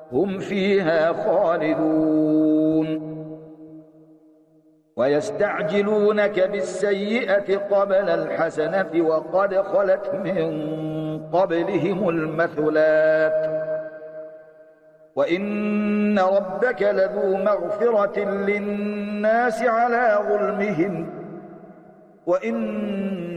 هم فيها خالدون ويستعجلونك بالسيئة قبل الحسنة وقد خلت من قبلهم المثلات وإن ربك لذو مغفرة للناس على ظلمهم وإن